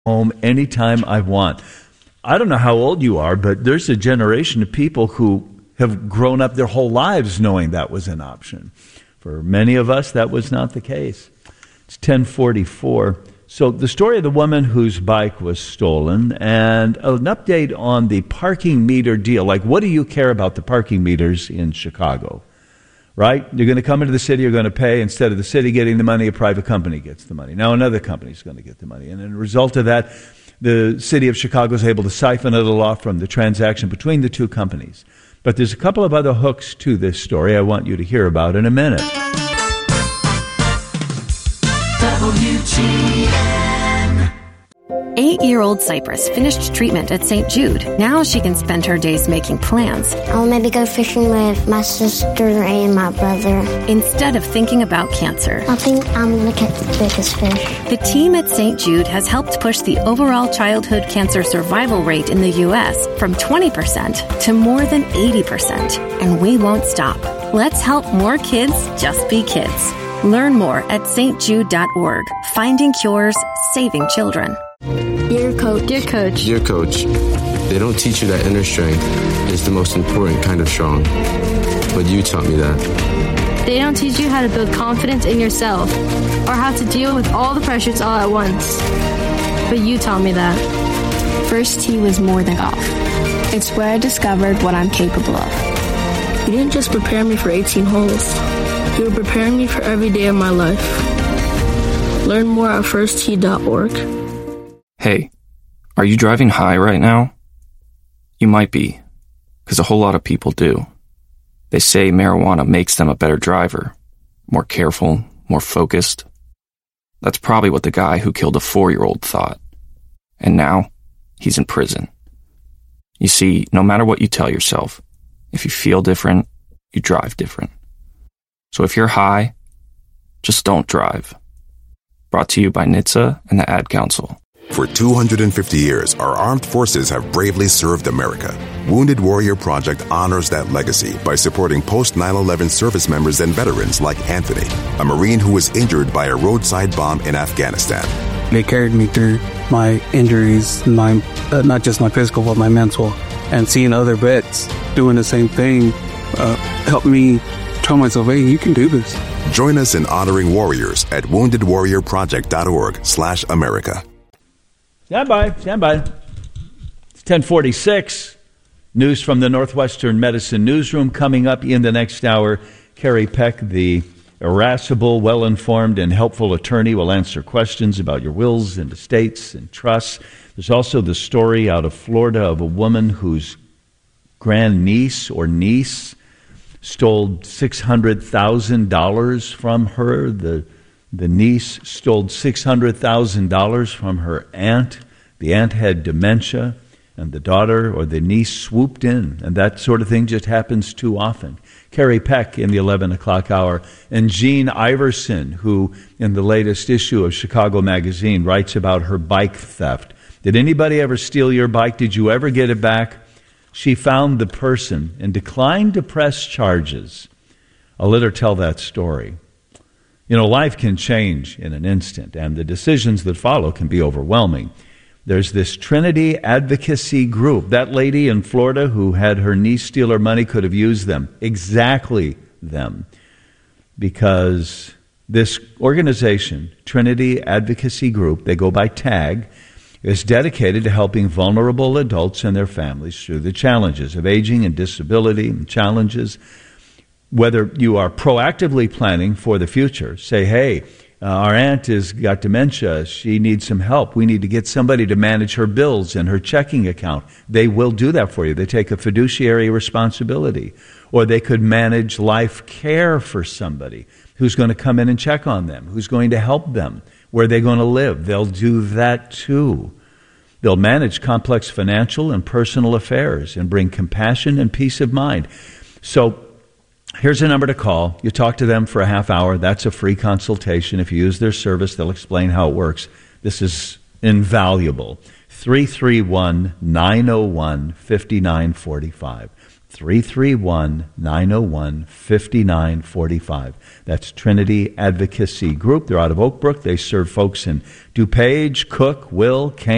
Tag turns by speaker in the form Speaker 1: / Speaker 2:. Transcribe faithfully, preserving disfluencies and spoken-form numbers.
Speaker 1: home anytime I want. I don't know how old you are, but there's a generation of people who have grown up their whole lives knowing that was an option. For many of us, that was not the case. It's ten forty-four. So the story of the woman whose bike was stolen and an update on the parking meter deal. Like, what do you care about the parking meters in Chicago? Right? You're going to come into the city, you're going to pay. Instead of the city getting the money, a private company gets the money. Now another company is going to get the money. And as a result of that, the city of Chicago is able to siphon a little off from the transaction between the two companies. But there's a couple of other hooks to this story I want you to hear about in a minute.
Speaker 2: W G N.
Speaker 3: Eight-year-old Cypress finished treatment at Saint Jude. Now she can spend her days making plans.
Speaker 4: I'll maybe go fishing with my sister and my brother.
Speaker 3: Instead of thinking about cancer.
Speaker 4: I think I'm going to catch the biggest fish.
Speaker 3: The team at Saint Jude has helped push the overall childhood cancer survival rate in the U S from twenty percent to more than eighty percent. And we won't stop. Let's help more kids just be kids. Learn more at S T jude dot org. Finding cures, saving children.
Speaker 4: Dear Coach.
Speaker 3: Dear Coach.
Speaker 5: Dear Coach, they don't teach you that inner strength is the most important kind of strong. But you taught me that.
Speaker 6: They don't teach you how to build confidence in yourself or how to deal with all the pressures all at once. But you taught me that.
Speaker 7: First tee was more than golf. It's where I discovered what I'm capable of.
Speaker 8: You didn't just prepare me for eighteen holes. You were preparing me for every day of my life. Learn more at first tee dot org.
Speaker 9: Hey, are you driving high right now? You might be, because a whole lot of people do. They say marijuana makes them a better driver, more careful, more focused. That's probably what the guy who killed a four-year-old thought. And now, he's in prison. You see, no matter what you tell yourself, if you feel different, you drive different. So if you're high, just don't drive. Brought to you by N H T S A and the Ad Council.
Speaker 10: For two hundred fifty years, our armed forces have bravely served America. Wounded Warrior Project honors that legacy by supporting post nine eleven service members and veterans like Anthony, a Marine who was injured by a roadside bomb in Afghanistan.
Speaker 11: They carried me through my injuries, my uh, not just my physical, but my mental. And seeing other vets doing the same thing uh, helped me tell myself, hey, you can do this.
Speaker 10: Join us in honoring warriors at wounded warrior project dot org slash America.
Speaker 1: Stand by, stand by. It's ten forty-six. News from the Northwestern Medicine Newsroom coming up in the next hour. Carrie Peck, the irascible, well-informed, and helpful attorney, will answer questions about your wills and estates and trusts. There's also the story out of Florida of a woman whose grandniece or niece stole six hundred thousand dollars from her. The The niece stole six hundred thousand dollars from her aunt. The aunt had dementia, and the daughter or the niece swooped in, and that sort of thing just happens too often. Carrie Peck in the eleven o'clock hour, and Jean Iverson, who in the latest issue of Chicago Magazine writes about her bike theft. Did anybody ever steal your bike? Did you ever get it back? She found the person and declined to press charges. I'll let her tell that story. You know, life can change in an instant, and the decisions that follow can be overwhelming. There's this Trinity Advocacy Group. That lady in Florida who had her niece steal her money could have used them, exactly them, because this organization, Trinity Advocacy Group, they go by TAG, is dedicated to helping vulnerable adults and their families through the challenges of aging and disability and challenges. Whether you are proactively planning for the future, say, hey, uh, our aunt has got dementia, she needs some help, we need to get somebody to manage her bills and her checking account. They will do that for you. They take a fiduciary responsibility. Or they could manage life care for somebody who's going to come in and check on them, who's going to help them, where they're going to live. They'll do that too. They'll manage complex financial and personal affairs and bring compassion and peace of mind. So, here's a number to call. You talk to them for a half hour. That's a free consultation. If you use their service, they'll explain how it works. This is invaluable. three three one, nine oh one, five nine four five. three three one, nine oh one, five nine four five. That's Trinity Advocacy Group. They're out of Oak Brook. They serve folks in DuPage, Cook, Will, Kane,